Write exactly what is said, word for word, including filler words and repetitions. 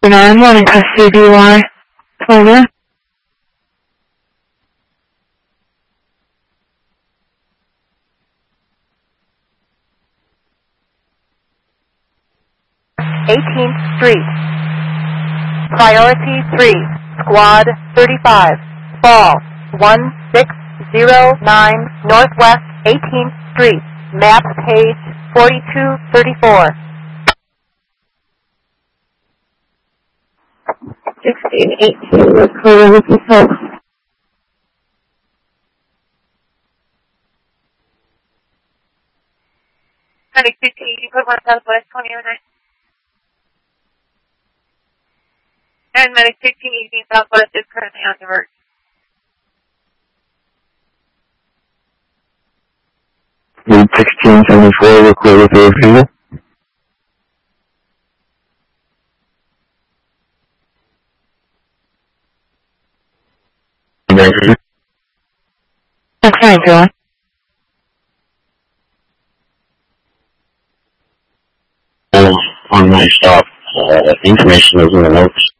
nine one in custody D Y. Over. eighteenth Street. Priority three. Squad thirty-five. Fall one six zero nine Northwest eighteenth Street. Map page forty-two thirty-four. sixteen eighteen. Let's go with the folks. Medic fifteen, you put one Southwest twenty oh nine. And Medic fifteen, Evening Southwest is currently on divert. Lead sixteen seventy-four, we're clear with your refusal. Okay, John. On my stop, uh, information is in the notes.